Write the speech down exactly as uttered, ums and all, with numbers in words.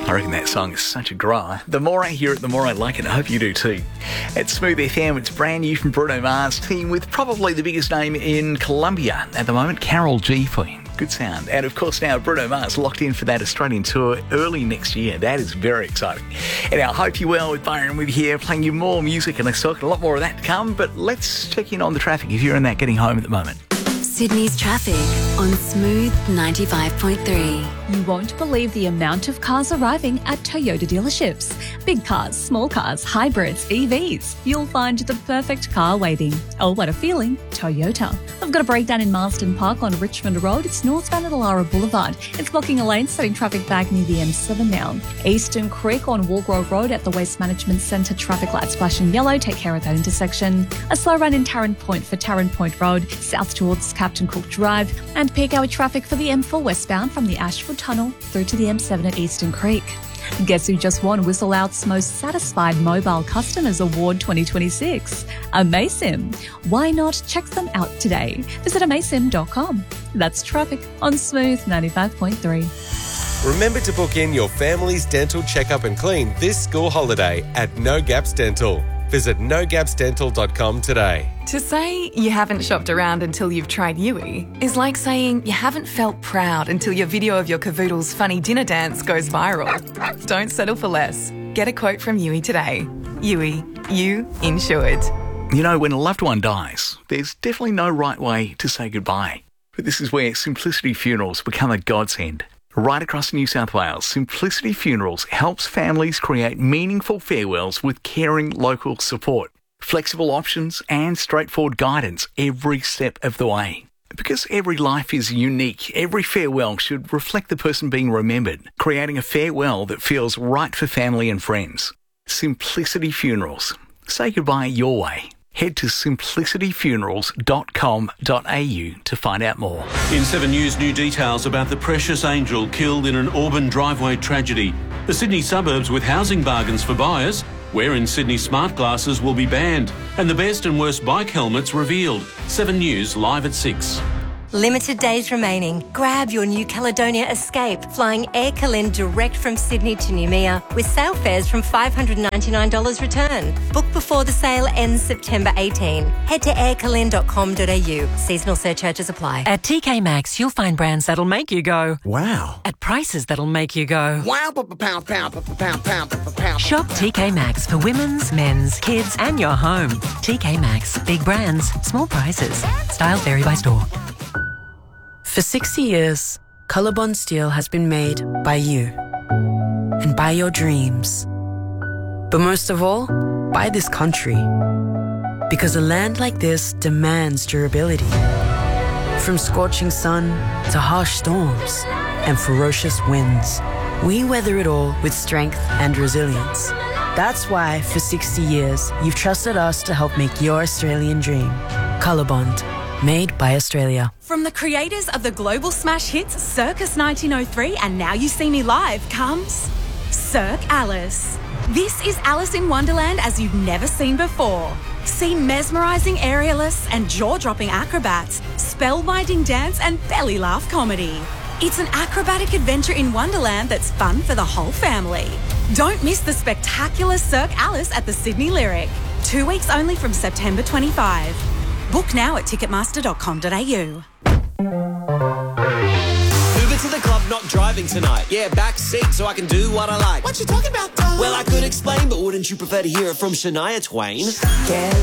I reckon that song is such a grower. The more I hear it, the more I like it. I hope you do too. At Smooth F M, it's brand new from Bruno Mars, team with probably the biggest name in Colombia at the moment, Karol G for you. Good sound. And of course now Bruno Mars locked in for that Australian tour early next year. That is very exciting. And I hope you're well with Byron with you here, playing you more music and let's talk a lot more of that to come. But let's check in on the traffic if you're in that getting home at the moment. Sydney's traffic on Smooth ninety-five point three. You won't believe the amount of cars arriving at Toyota dealerships. Big cars, small cars, hybrids, E Vs. You'll find the perfect car waiting. Oh, what a feeling. Toyota. I've got a breakdown in Marsden Park on Richmond Road. It's northbound at Alara Boulevard. It's blocking a lane, setting traffic back near the M seven now. Eastern Creek on Walgrove Road at the Waste Management Centre. Traffic lights flashing yellow. Take care of that intersection. A slow run in Tarrant Point for Tarrant Point Road, south towards Captain Cook Drive. And peak hour traffic for the M four westbound from the Ashford Tunnel through to the M seven at Eastern Creek. Guess who just won Whistle Out's Most Satisfied Mobile Customers Award twenty twenty-six? Amaysim. Why not check them out today? Visit amaysim dot com. That's traffic on Smooth ninety-five point three. Remember to book in your family's dental checkup and clean this school holiday at No Gaps Dental. Visit no gaps dental dot com today. To say you haven't shopped around until you've tried Yui is like saying you haven't felt proud until your video of your cavoodle's funny dinner dance goes viral. Don't settle for less. Get a quote from Yui today. Yui, you insured. You know, when a loved one dies, there's definitely no right way to say goodbye. But this is where Simplicity Funerals become a godsend. Right across New South Wales, Simplicity Funerals helps families create meaningful farewells with caring local support, flexible options and straightforward guidance every step of the way. Because every life is unique, every farewell should reflect the person being remembered, creating a farewell that feels right for family and friends. Simplicity Funerals. Say goodbye your way. Head to simplicity funerals dot com dot a u to find out more. In seven News, new details about the precious angel killed in an Auburn driveway tragedy. The Sydney suburbs with housing bargains for buyers. Where in Sydney smart glasses will be banned. And the best and worst bike helmets revealed. seven News live at six. Limited days remaining. Grab your New Caledonia Escape, flying Air Calen direct from Sydney to Noumea with sale fares from five hundred ninety-nine dollars return. Book before the sale ends September eighteenth. Head to air calen dot com dot a u. Seasonal surcharges apply. At T K Maxx, you'll find brands that'll make you go, wow. At prices that'll make you go, wow. Pound, pound, pound, pound, pound. Shop T K Maxx for women's, men's, kids and your home. T K Maxx. Big brands, small prices. Styles vary by store. For sixty years, Colorbond Steel has been made by you and by your dreams. But most of all, by this country. Because a land like this demands durability. From scorching sun to harsh storms and ferocious winds, we weather it all with strength and resilience. That's why, for sixty years, you've trusted us to help make your Australian dream. Colorbond. Made by Australia. From the creators of the global smash hits Circus nineteen oh three and Now You See Me Live comes Cirque Alice. This is Alice in Wonderland as you've never seen before. See mesmerising aerialists and jaw-dropping acrobats, spellbinding dance and belly laugh comedy. It's an acrobatic adventure in Wonderland that's fun for the whole family. Don't miss the spectacular Cirque Alice at the Sydney Lyric. Two weeks only from September twenty-fifth. Book now at ticketmaster dot com dot a u. Uber to the club, not driving tonight. Yeah, back seat so I can do what I like. What you talking about, though? Well, I could explain, but wouldn't you prefer to hear it from Shania Twain? Yeah.